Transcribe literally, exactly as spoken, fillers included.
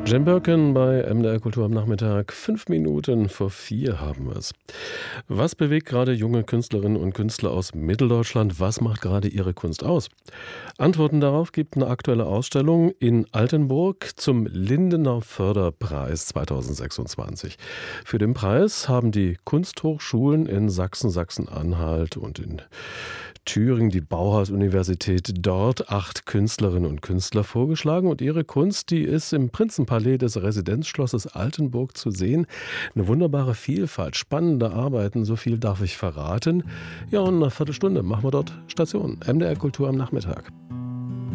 Jane Birkin bei M D R Kultur am Nachmittag. Fünf Minuten vor vier haben wir es. Was bewegt gerade junge Künstlerinnen und Künstler aus Mitteldeutschland? Was macht gerade ihre Kunst aus? Antworten darauf gibt eine aktuelle Ausstellung in Altenburg zum Lindenau Förderpreis zweitausendsechsundzwanzig. Für den Preis haben die Kunsthochschulen in Sachsen, Sachsen-Anhalt und in Thüringen, die Bauhaus-Universität, dort acht Künstlerinnen und Künstler vorgeschlagen. Und ihre Kunst, die ist im Prinzenpalais des Residenzschlosses Altenburg zu sehen. Eine wunderbare Vielfalt, spannende Arbeiten, so viel darf ich verraten. Ja, und in einer Viertelstunde machen wir dort Station. M D R Kultur am Nachmittag.